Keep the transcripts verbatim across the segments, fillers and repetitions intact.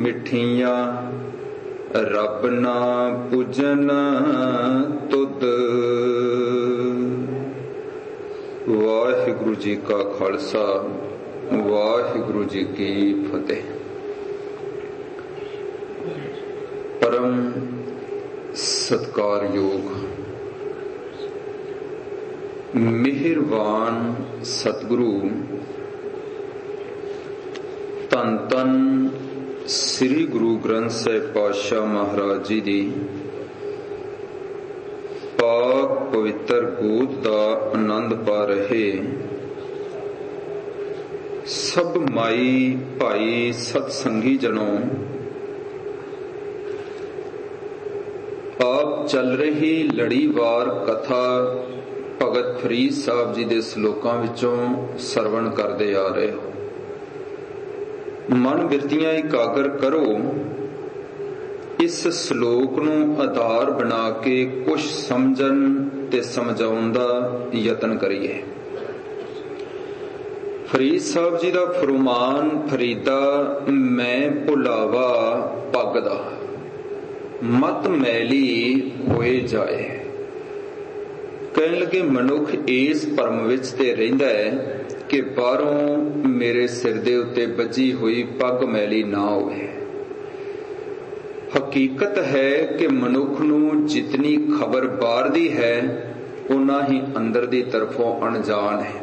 ਮਿੱਠੀਆਂ रब ना पूजन तुद। वाहिगुरु जी का खालसा वाहिगुरु जी की फतेह। परम सत्कारयोग मेहरबान सतगुरु धन धन श्री गुरु ग्रंथ साहिब पातशाह महाराज जी दी पाक पवित्र गोद का आनंद पा रहे सब माई भाई सतसंगी जनों, आप चल रही लड़ीवार कथा भगत फरीद साहब जी दे श्लोकां विचों सरवण करदे आ रहे हो। मन बिरतियां इकागर करो, इस श्लोक नूं आधार बना के कुछ समझन ते समझाउण दा यतन करिए। फरीद साहब जी दा फरमान, फरीदा मैं भुलावा पग दा मत मैली होए जाए। कहण लगे मनुख इस भरम विच ते रहिंदा है कि बाहरों मेरे सिर दे उत्ते बजी हुई पग मैली ना होवे। हकीकत है कि मनुख नूं जितनी खबर बाहर दी है उन्ना ही अंदर दी तरफों अनजान है।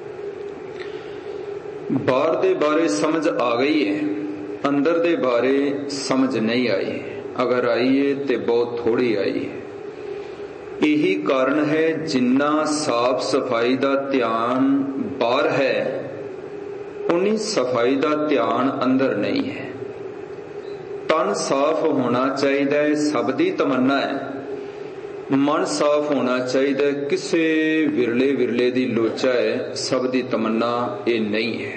बाहर दे बारे समझ आ गई है, अंदर दे बारे समझ नहीं आई। अगर आई है तो बहुत थोड़ी आई है। यही कारण है जिन्ना साफ सफाई का ध्यान बाहर है उन्नी सफाई का ध्यान अंदर नहीं है। तन साफ होना चाहिए, सब दी तमन्ना है। मन साफ होना चाहिए, किसे विरले विरले दी लोचा है, सब दी तमन्ना ये नहीं है।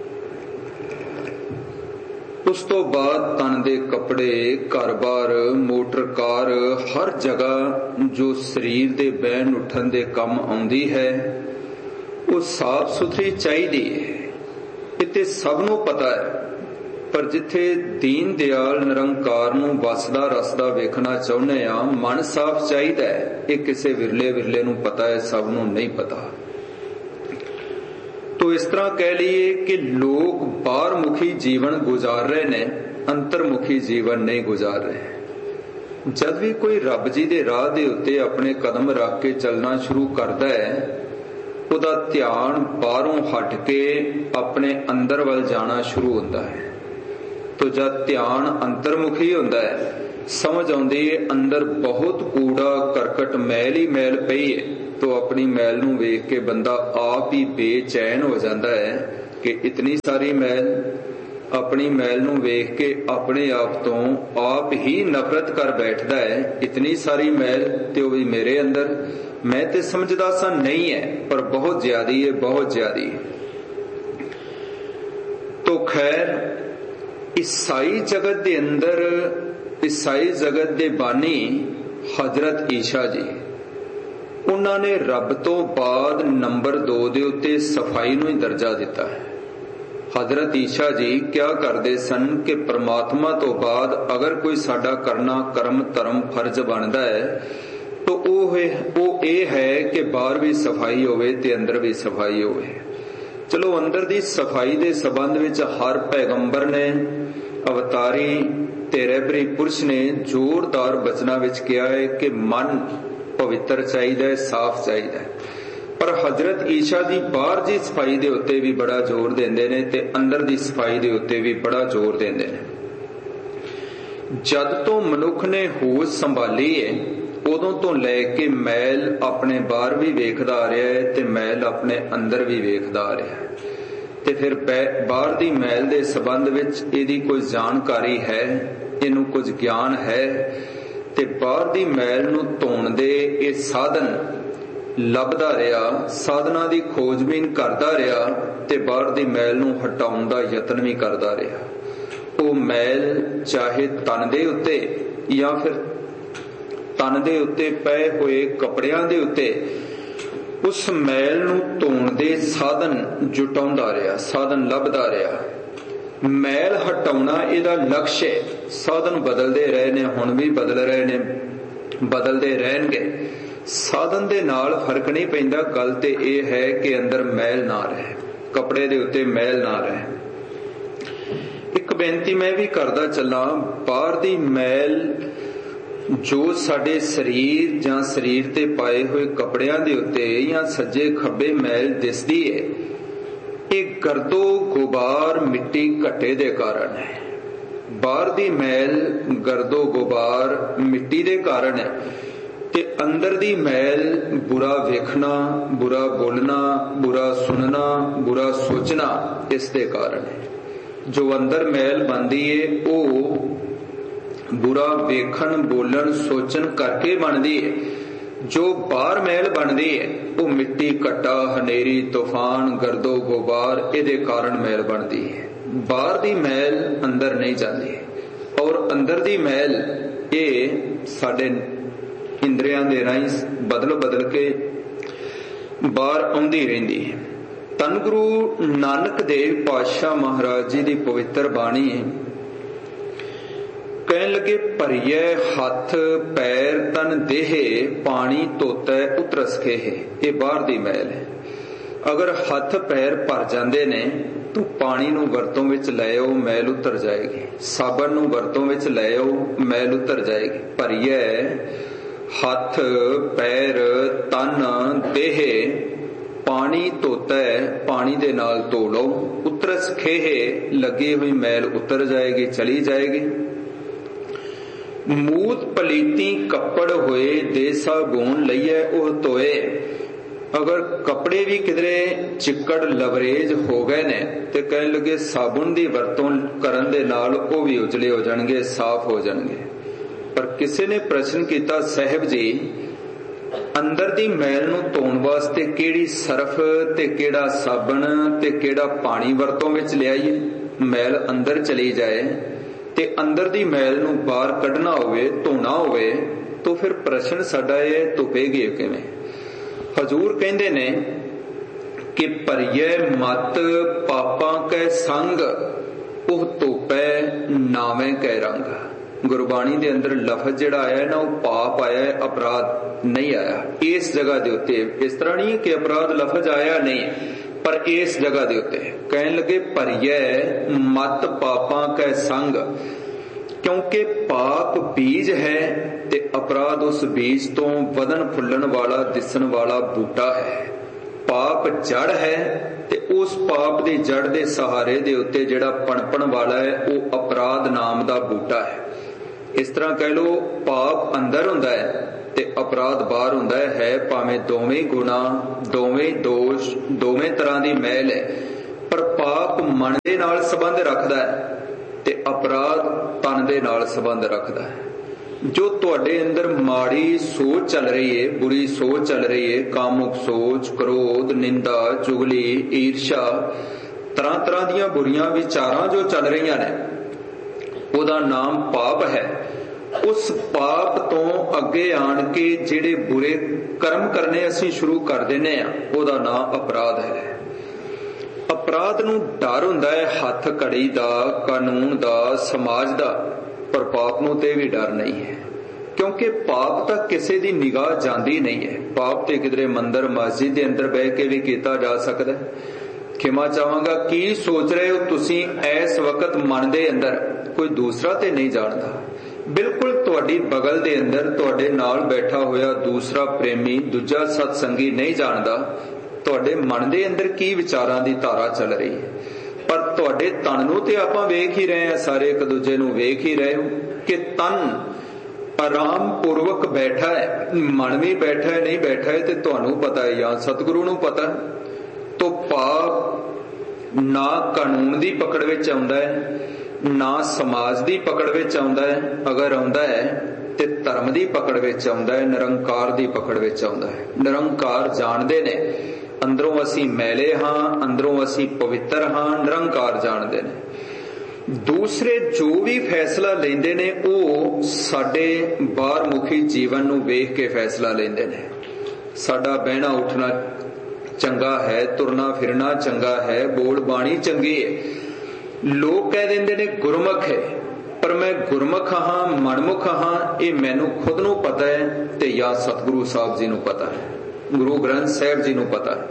उस तो बाद तन दे कपड़े, घर बार, मोटर कार, हर जगह जो शरीर दे बहन उठन दे कम आउंदी है वो साफ सुथरी चाहिए है। इत्ते सब नूं पता है, पर जिथे दीन दयाल निरंकार नूं वसदा रसदा वेखना चाहुंदे आ, मन साफ चाहिए है। ये किसे विरले विरले नूं पता है, सब नूं नहीं पता। तो इस तरह कह लीए कि लोग बाहर मुखी जीवन गुजार रहे ने, अंतरमुखी जीवन नहीं गुजार रहे। जब भी कोई रब जी दे राह दे उत्ते अपने कदम रख के चलना शुरू करता है, उहदा ध्यान बाहरों हट के अपने अंदर वल जाना शुरू होता है। तो जब ध्यान अंतरमुखी होता है, समझ आउंदी है अंदर बहुत कूड़ा करकट मैल ही मैल पई है, तो अपनी मैल नूं वेख के बंदा आप ही बेचैन हो जाता है कि इतनी सारी मैल। अपनी मैल नूं वेख के अपने आप तो आप ही नफरत कर बैठदा है, इतनी सारी मैल ते वो भी मेरे अंदर। मैं ते समझदा सा नहीं है, पर बहुत ज्यादी है, बहुत ज्यादी। तो खैर ईसाई जगत दे अंदर, ईसाई जगत दे बानी हजरत ईशा जी, उन्होंने रब तो बाद नंबर दो दे उत्ते सफाई नूं ही दर्जा दिता है। हजरत ईशा जी क्या करते सन कि परमात्मा तो बाद अगर कोई साडा करना कर्म धर्म फर्ज बनता है तो वो ये है कि बाहर भी सफाई होवे ते अंदर भी सफाई होवे। चलो अंदर दी सफाई दे संबंध विच हर पैगंबर ने, अवतारी ते रहबरी पुरुष ने जोरदार बचना विच कहा है कि मन पवित्र चाहिए, साफ चाहिए। पर हजरत ईशा दी बाहर दी सफाई दे उत्ते भी बड़ा जोर देंदे ने ते अंदर दी सफाई दे उत्ते भी बड़ा जोर देंदे ने। जद तो मनुख ने होश संभाली है, उदों तो लैके मैल अपने बाहर भी वेखदा आ रहा है ते मैल अपने अंदर भी वेखदा आ रहा है। ते फिर बाहर दी मैल दे संबंध विच इहदी कोई जानकारी है, इहनूं कुछ ज्ञान है, ते बाहर दी मैल नूं धोण दे ये साधन लभदा रहा, साधना दी खोजबीन करदा रहा ते बाहर दी मैल नूं हटाउण दा यतन भी करदा रहा। वो मैल चाहे तन दे उत्ते या फिर तन दे उत्ते पए हुए कपड़ियां दे उत्ते उस मैल नूं धोण दे साधन जुटाउंदा रहा, साधन लभदा रहा। मैल हटाउणा इहदा लक्ष्य है। साधन बदलते रहे ने, हुण भी बदल रहे ने, बदलते रहणगे। साधन दे नाल फर्क नहीं पैंदा। गल ते इह है कि अंदर मैल ना रहे, कपड़े दे उत्ते मैल ना रहे। एक बेनती मैं भी करदा चला, बाहर दी मैल जो साडे शरीर जां शरीर ते पाए हुए कपड़ियां दे उत्ते या सज्जे खब्बे मैल दिसदी है, ਇਹ ਗਰਦੋ ਗੁਬਾਰ ਮਿੱਟੀ ਘੱਟੇ ਦੇ ਕਾਰਨ ਹੈ। ਬਾਹਰ ਦੀ ਮੈਲ ਗਰਦੋ ਗੁਬਾਰ ਮਿੱਟੀ ਦੇ ਕਾਰਨ ਹੈ ਤੇ ਅੰਦਰ ਦੀ ਮੈਲ ਬੁਰਾ ਵੇਖਣਾ, ਬੁਰਾ ਬੋਲਣਾ, ਬੁਰਾ ਸੁਣਨਾ, ਬੁਰਾ ਸੋਚਣਾ ਇਸ ਦੇ ਕਾਰਨ ਹੈ। ਜੋ ਅੰਦਰ ਮੈਲ ਬਣਦੀ ਹੈ ਉਹ ਬੁਰਾ ਵੇਖਣ, ਬੋਲਣ, ਸੋਚਣ ਕਰਕੇ ਬਣਦੀ ਹੈ। जो बाहर मैल बनती है वो मिट्टी, घट्टा, हनेरी, तूफान, गर्दो गुबार इहदे कारण मैल बनती है। बाहर दी मैल अंदर नहीं जाती है और अंदर दी मैल ये साडे इंद्रियां दे राहीं बदल बदल के बाहर आउंदी रहिंदी है। धन गुरु नानक देव पातशाह महाराज जी दी पवित्र बाणी कहन लगे, भरिए हथ पैर तन देहे पानी धोता उतरस खेहे। ये बाहर दी मैल है। अगर हथ पैर भर जाते ने तो पानी नूं वरतों विच ले आओ, मैल उतर जाएगी। साबन नूं वरतों विच ले आओ, मैल उतर जाएगी। भरिए हथ पैर तन देहे पानी धोता है, पानी दे नाल धो लो, उतरस खेहे लगी हुई मैल उतर जाएगी, चली जाएगी। मूत पलीती कपड़ होए दे साबुन लईए ओह धोए। अगर कपड़े भी किधरे चिक्कड़ लवरेज हो गए ने ते कहन लगे साबुन दी वरतों करन दे नाल ओह भी उजले हो जाणगे, साफ हो जाणगे। पर किसी ने प्रश्न किया, साहिब जी अंदर दी मैल नूं धोण वास्ते किहड़ी सरफ ते किहड़ा साबन ते किहड़ा पानी वरतों विच लियाईए? मैल अंदर चली जाए ते अंदर दी मैल नूं बाहर कढना होवे, धोना होवे तो फिर प्रश्न साडा ये धुपेगी किवें? हजूर कहंदे ने कि भरिए मत पापां कै संग ओह धोपै नावें कै रंग। गुरबाणी दे अंदर लफज जिहड़ा आया है ना, वो पाप आया है, अपराध नहीं आया। इस जगह दे उत्ते इस तरह नहीं कि अपराध लफज आया नहीं, पर इस जगह दे उत्ते कहन लगे भरिए मत पापां कै संग, क्योंकि पाप बीज है ते अपराध उस बीज तो वदन फुल्लन वाला दिसन वाला बूटा है। पाप जड़ है ते उस पाप दी जड़ दे सहारे दे उत्ते जिहड़ा पणपण वाला है वो अपराध नाम दा बूटा है। इस तरह कह लो, पाप अंदर हुंदा है ते अपराध बाहर हुंदा है। भावें दोवें गुना, दोवें दोष, दोवें तरह दी मैल है, पर पाप मन दे नाल संबंध रखदा है ते अपराध तन दे नाल संबंध रखदा है। जो तुहाडे अंदर माड़ी सोच चल रही है, बुरी सोच चल रही है, कामुक सोच, क्रोध, निंदा, चुगली, ईर्षा, तरह तरह दियां बुरियां विचारां जो चल रही ने, ओदा नाम पाप है। उस पाप तो अगे आन के जिहड़े बुरे कर्म करने असीं शुरू कर देने आ, ओदा नाम अपराध है। अपराध नूं डर हुंदा है हथ घड़ी दा, कानून दा, समाज दा, पर पाप नूं ते भी डर नहीं है, क्योंकि पाप तक किसी दी निगाह जांदी नहीं है। पाप ते किधरे मंदिर मस्जिद दे अंदर बैठ के भी कीता जा सकदा है। खिमा चाहांगा, की सोच रहे हो तुसीं इस वक्त मन दे अंदर? कोई दूसरा ते नहीं जानदा। बिल्कुल तुहाडी बगल दे अंदर तुहाडे नाल बैठा होया दूसरा प्रेमी, दूजा सत्संगी नहीं जानदा तुहाडे मन दे अंदर की विचारां दी धारा चल रही है। पर तुहाडे तन नूं ते आपां वेख ही रहे हैं, सारे एक दूजे नूं वेख ही रहे हो कि तन आराम पूर्वक बैठा है, मन भी बैठा है, नहीं बैठा है, तो तुहानूं पता है या सतगुरु नूं पता है। तो पाप ना कानून दी पकड़ विच आउंदा है, ना समाज दी पकड़ विच आउंदा है। अगर आउंदा है ते धर्म दी पकड़ विच आउंदा है, निरंकार दी पकड़ विच आउंदा है। निरंकार जाणदे ने अंदरों असीं मैले हां, अंदरों असीं पवित्र हां, निरंकार जाणदे ने। दूसरे जो भी फैसला लेंदे ने वो साडे बाहर मुखी जीवन नूं वेख के फैसला लेंदे ने। साडा बहना उठना चंगा है, तुरना फिरना चंगा है, बोल बाणी चंगी है, लोग कह देंदे ने गुरमुख है, पर मैं गुरमुख हाँ मनमुख हाँ ये मैनू खुद नू पता है ते या सतगुरु साहब जी नू पता है, गुरु ग्रंथ साहब जी नू पता है।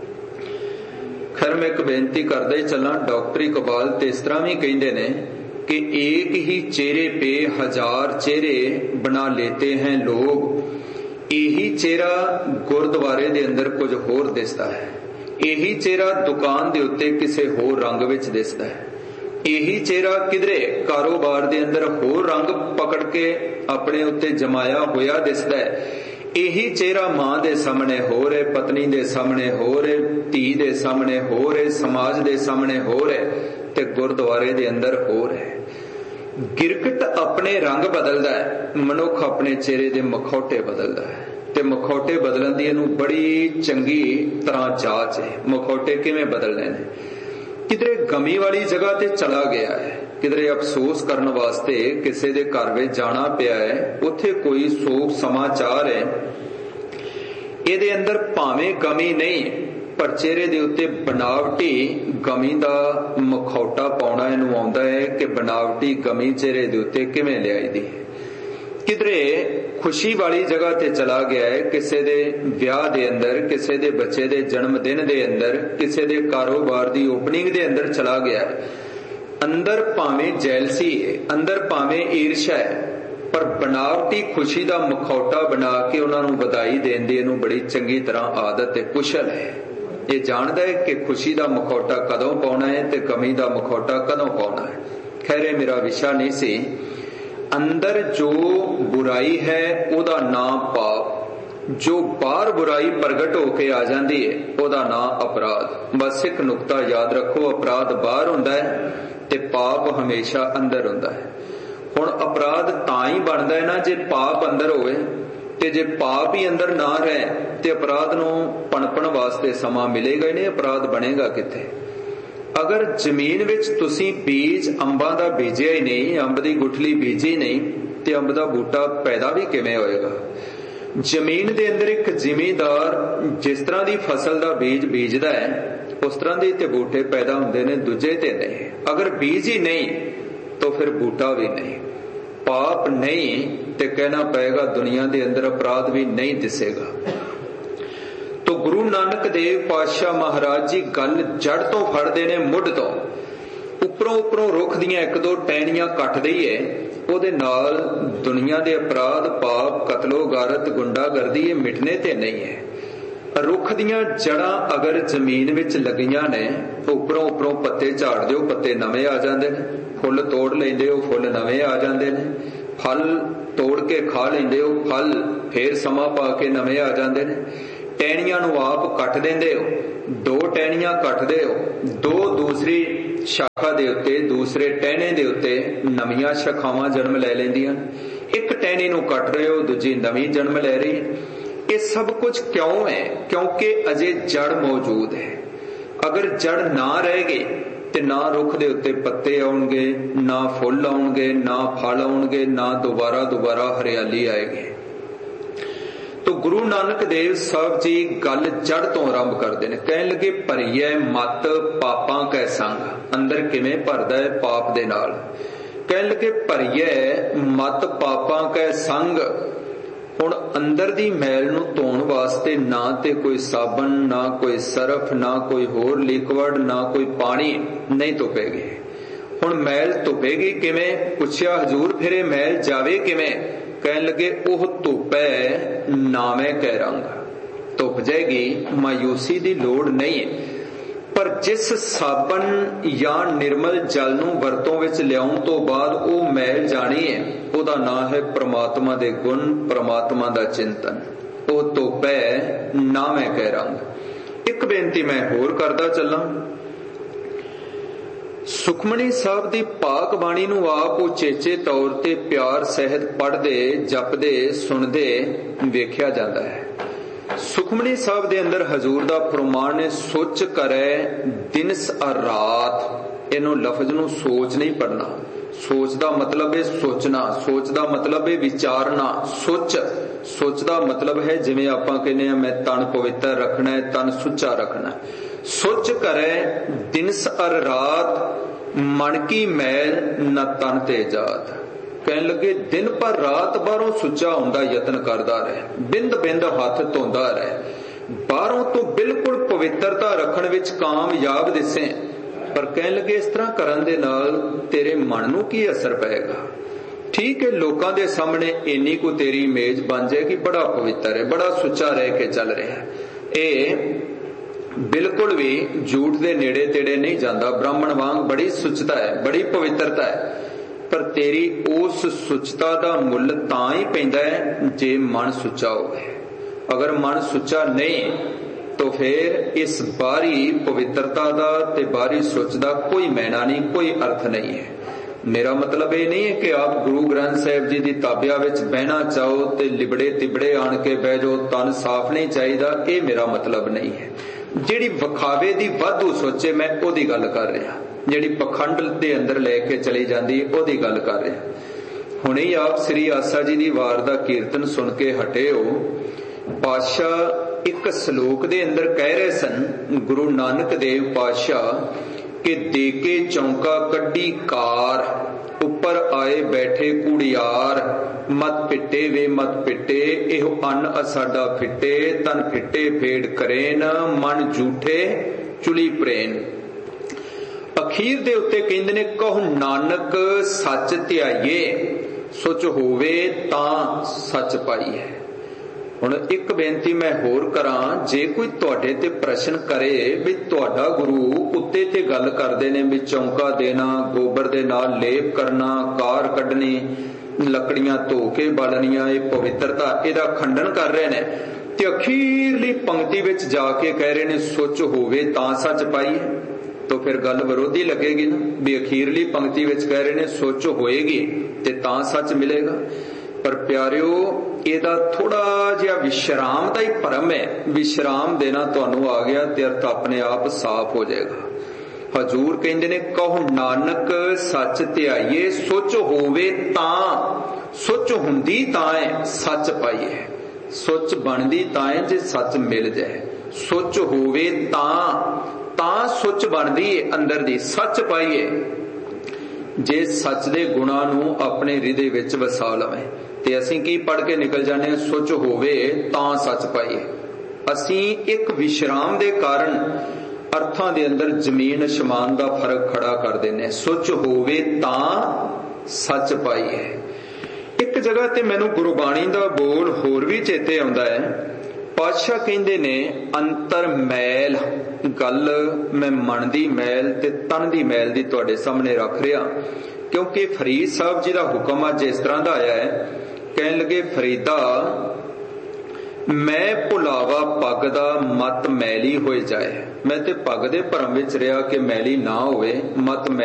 खैर मैं एक बेनती करदा ही चला, डॉक्टरी कबाल ते इस तरह भी कहिंदे ने कि एक ही चेहरे पे हजार चेहरे बना लेते हैं लोग। यही चेहरा गुरुद्वारे दे अंदर कुछ होर दिसदा है, यही चेहरा दुकान दे उत्ते किसे होर रंग विच दिसदा है, यही चेहरा किधरे कारोबार दे अंदर होर रंग पकड़ के अपने उत्ते जमाया होया दिसदा है। यही चेहरा मां दे सामने हो रहे, पत्नी दे सामने हो रहे, धी दे सामने हो रहे, समाज दे सामने हो रहे ते गुरुद्वारे दे अंदर हो रहे। गिरकट अपने रंग बदलदा है, मनुख अपने चेहरे दे मखौटे बदलदा है ते मखौटे बदलन दी इहनूं बड़ी चंगी तरह जांच है। मखौटे किवें बदलने ने? किधरे गमी वाली जगह ते चला गया है, किधरे अफसोस करने वास्ते किसी दे घर में जाना पिया है, उत्थे कोई शोक समाचार है, इहदे अंदर भावें गमी नहीं पर चेहरे दे उत्ते बनावटी गमी दा मखौटा पाउणा इहनूं आउंदा है कि बनावटी गमी चेहरे दे उत्ते किवें लिआई दी है। किधरे खुशी वाली जगह ते चला गया है, किसी दे विआह दे अंदर, किसी दे बच्चे दे जन्म दिन दे अंदर, किसी दे कारोबार दी ओपनिंग दे अंदर चला गया है। अंदर भावें जैलसी है, अंदर भावें ईर्ष्या है, पर बनावटी खुशी दा मखौटा बना के उन्होंने बधाई देण दी इहनूं बड़ी चंगी तरह आदत है, कुशल है। ये जानदा है कि खुशी दा मखौटा कदों पाउणा है ते गमी दा मखौटा कदों पाउणा है। खैर ये मेरा विषय नहीं सी। अंदर जो बुराई है ओदा नाम पाप, जो बाहर बुराई प्रगट होके आ जाती है ओदा नाम अपराध। बस एक नुकता याद रखो, अपराध बाहर हुंदा है ते पाप हमेशा अंदर हुंदा है। हुण अपराध तां ही बनदा है ना जे पाप अंदर होवे, ते जे पाप ही अंदर ना रहे ते अपराध नूं पनपण वास्ते समा मिलेगा ही नहीं, अपराध बनेगा किथे। अगर जमीन विच तुसी बीज अंबां दा बीजिया ही नहीं, अंब दी गुठली बीजी नहीं, ते अंब दा बूटा पैदा भी किवें होएगा? जमीन दे अंदर एक जिमीदार जिस तरह दी फसल दा बीज बीजदा है उस तरह दे ते बूटे पैदा हुंदे ने, दूजे ते नहीं। अगर बीज ही नहीं तो फिर बूटा भी नहीं। पाप नहीं ते कहना पएगा दुनिया दे अंदर अपराध भी नहीं दिसेगा। तो गुरु नानक देव पातशाह महाराज जी गल जड़ तो फड़दे ने, मुੱਢ ਤੋਂ। उपरों उपरों रुख दियां एक दो टहनियां कट दईए, ਉਹਦੇ ਨਾਲ दुनिया दे अपराध पाप कतलो गारत गुंडागर्दी ये मिटने ते नहीं है। रुख दियां जड़ां अगर जमीन विच लगियां ने, उपरों उपरों पत्ते झाड़ दिओ, पत्ते नवे आ जांदे ने, फुੱਲ तोड़ लैंदे हो, फुੱਲ नवे आ जांदे ने, फल तोड़ के खा लैंदे हो, फल फेर समा पा के नवे आ जांदे ने। टहनियां नूं आप कट देंदे हो, दो टहनियां कटदे हो, दो दूसरी शाखा दे उत्ते, दूसरे टहने दे उत्ते नवीं शाखावां जन्म लै लैंदियां। एक टहनी नूं कट रहे हो, दूजी नवीं जन्म लै रही है। ये सब कुछ क्यों है? क्योंकि अजे जड़ मौजूद है। अगर जड़ ना रहेगी ते ना रुख दे उत्ते पत्ते आउणगे, ना फुੱਲ आउणगे, ना फल आउणगे, ना दोबारा दोबारा हरियाली आएगी। तो गुरु नानक देव साहब जी गल जड़ तो आरंभ करते हैं। कहन लगे भरीए मत पापां कै संग, अंदर किवें भरदा है पाप दे नाल। कहन लगे भरीए मत पापां कै संग। हुण अंदर दी मैल नूं धोण वास्ते ना ते कोई साबन, ना कोई सरफ, ना कोई होर लिक्विड, ना कोई पानी नहीं धुपेगी। हुण मैल धुपेगी किवें? पुछया हजूर फिर ये मैल जावे किवें? कहन लगे ओह धुप है नावे कै रंग। धुप जाएगी, मायूसी दी लोड़ नहीं है। पर जिस साबन या निर्मल जल नूं वरतों विच लियाउण तो बाद ओह मैल जानी है, ओहदा नाम है परमात्मा दे गुण, परमात्मा दा चिंतन। ओह धुप है नावे कै रंग। एक बेनती मैं होर करदा चलां। सुखमनी साहब दी पाक बाणी नूं आप उचेचे तौर ते प्यार सहित पढ़दे, जपदे, सुनदे वेख्या जांदा है। सुखमनी साहब दे अंदर हजूर दा फरमान है, सोच करे दिनस और रात। इन्हों लफज नूं सोच नहीं पढ़ना। सोच दा मतलब है सोचना, सोच दा मतलब है विचारना। सोच सोच दा मतलब है जिवें आपां कहने आ मैं तन पवित्र रखना है, तन सुच्चा रखना है। सोच करे दिनस और रात मन की मैल न तन ते जात। कहन लगे दिन पर रात बाहरों सुचा होंदा यतन करदा रहे, बिंद बिंद हथ धोंदा रहे, बाहरों तो बिल्कुल पवित्रता रखण विच कामयाब दिसे, पर कहन लगे इस तरह करन दे नाल तेरे मन नूं की असर पएगा। ठीक है, लोकां दे सामने इन्नी को तेरी इमेज बन जाएगी, बड़ा पवित्र है, बड़ा सुचा रह के चल रहा है। ये बिल्कुल भी झूठ दे नेड़े तेड़े नहीं जाता, ब्राह्मण वांग बड़ी सुचता है, बड़ी पवित्रता है, पर तेरी उस सुचता दा मुल तां ही पैंदा है जे मन सुचा होवे। अगर मन सुचा नहीं तो फिर इस बाहरी पवित्रता दा ते बाहरी सुच दा कोई मैना नहीं, कोई अर्थ नहीं है। मेरा मतलब ये नहीं है कि आप गुरु ग्रंथ साहिब जी की ताबिया विच बहना चाहो ते लिबड़े तिबड़े आण के बह जाओ, तन साफ नहीं चाहिदा, ये मेरा मतलब नहीं है। जिहड़ी विखावे दी वाधू सोचे मैं ओदी गल कर रहा, जिहड़ी पखंड दे अंदर लेके चली जाती ओदी गल कर रहा। हुणे ही आप श्री आसा जी दी वार दा कीर्तन सुन के हटे हो। पातशाह एक सलोक दे अंदर कह रहे सन, गुरु नानक देव पातशाह कि देके चौंका कड्डी कार, ऊपर आए बैठे कुड़ियार, मत पिटे वे मत पिटे, एहो अन्न असाडा फिटे, तन फिटे फेड़ करेन, मन झूठे चुली प्रेन। अखीर दे उत्ते कहंदे ने कहो नानक सच ध्याइए, सुच होवे तां सच पाईए। हुण एक बेनती मैं होर करां, जे कोई तुहाडे ते प्रश्न करे भी तुहाडा गुरु उत्ते ते गल करदे ने भी चौंका देना, गोबर दे नाल लेप करना, कार कढनी, लकड़ियां धो के बालनियां, ये पवित्रता इहदा खंडन कर रहे ने, ते अखीरली पंक्ति विच जाके कह रहे ने सुच होवे तां सच पाईए, तो फिर गल विरोधी लगेगी ना। भी अखीरली पंक्ति विच कह रहे ने सुच होएगी ते तां सच मिलेगा। पर प्यारिओ ਇਹਦਾ थोड़ा जिहा विश्राम का ही भरम है, विश्राम देना तुहानू आ गया ते अर्थ अपने आप साफ हो जाएगा। हजूर कहंदे ने कहो नानक सच ध्याइए, सुच होवे तां, सुच हुंदी तां है सच पाईए, सुच बनदी तां है जे सच मिल जाए, सुच होवे तां, तां सुच बनदी अंदर दी, सच पाईए। जे सच दे गुणां नू अपने हृदय विच वसा लवे ते असीं की पढ़ के निकल जाने सुच होवे तां सच पाईए। असीं एक विश्राम दे कारण अर्थां दे अंदर जमीन आसमान दा फर्क खड़ा कर देने, सुच होवे तां सच पाईए। एक जगह ते मैनू गुरबाणी दा बोल होर भी चेते आउंदा है। पातशाह कहंदे ने अंतर मैल, गल मैं मन दी मैल ते तन दी मैल दी तुहाडे सामने रख रहा, क्योंकि फरीद साहब जी दा हुक्म अज इस तरह दा आया है। कहन लगे फरीदा मैं भुलावा पग दा मत मैली हो जाए, मैं ते पग दे भरम विच रहा कि मैली ना होवे, मत